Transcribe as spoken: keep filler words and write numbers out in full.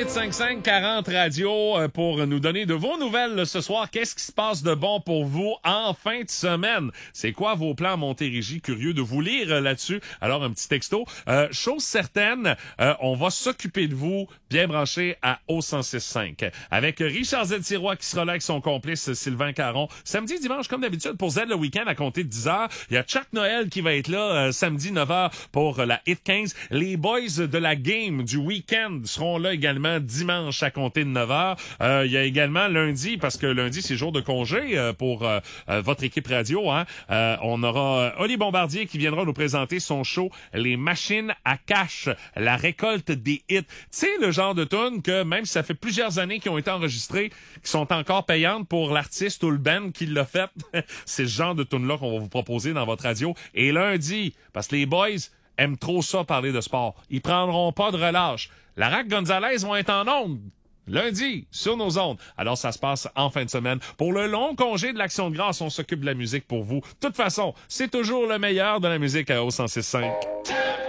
huit cinq cinq quarante radio euh, pour nous donner de vos nouvelles ce soir. Qu'est-ce qui se passe de bon pour vous en fin de semaine? C'est quoi vos plans à Montérégie? Curieux de vous lire euh, là-dessus. Alors, un petit texto. Euh, chose certaine, euh, on va s'occuper de vous bien branché à O cent six cinq. Avec Richard Z. Sirois qui sera là avec son complice Sylvain Caron. Samedi, dimanche, comme d'habitude, pour Z le week-end à compter de dix heures. Il y a Chuck Noël qui va être là euh, samedi neuf heures pour euh, la Hit quinze. Les boys de la game du week-end seront là également dimanche à compter de neuf heures. Euh, il y a également lundi, parce que lundi, c'est jour de congé euh, pour euh, euh, votre équipe radio. Hein. Euh, on aura euh, Oli Bombardier qui viendra nous présenter son show Les Machines à Cash, la récolte des hits. Tu sais, le genre de tune que même si ça fait plusieurs années qu'ils ont été enregistrées, qui sont encore payantes pour l'artiste ou le band qui l'a fait, c'est ce genre de tune-là qu'on va vous proposer dans votre radio. Et lundi, parce que les boys aiment trop ça parler de sport, ils prendront pas de relâche. Larac Gonzalez vont être en ondes lundi, sur nos ondes. Alors, ça se passe en fin de semaine. Pour le long congé de l'Action de grâce, on s'occupe de la musique pour vous. De toute façon, c'est toujours le meilleur de la musique à O cent six cinq.